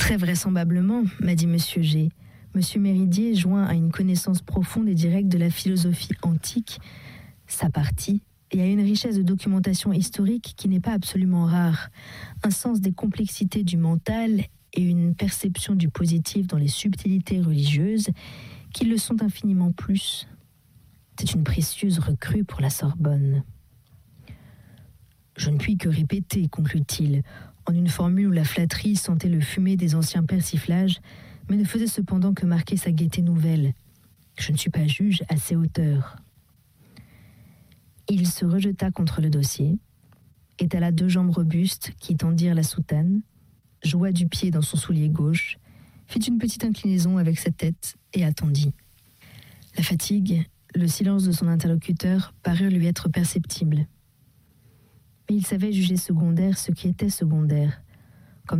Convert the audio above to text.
Très vraisemblablement, m'a dit Monsieur G. Monsieur Méridier, joint à une connaissance profonde et directe de la philosophie antique, sa partie, et à une richesse de documentation historique qui n'est pas absolument rare, un sens des complexités du mental et une perception du positif dans les subtilités religieuses qui le sont infiniment plus. C'est une précieuse recrue pour la Sorbonne. Je ne puis que répéter, conclut-il, en une formule où la flatterie sentait le fumet des anciens persiflages, mais ne faisait cependant que marquer sa gaieté nouvelle. Je ne suis pas juge à ces hauteurs. Il se rejeta contre le dossier, étala 2 jambes robustes qui tendirent la soutane, joua du pied dans son soulier gauche, fit une petite inclinaison avec sa tête et attendit. La fatigue, le silence de son interlocuteur parurent lui être perceptibles. Mais il savait juger secondaire ce qui était secondaire,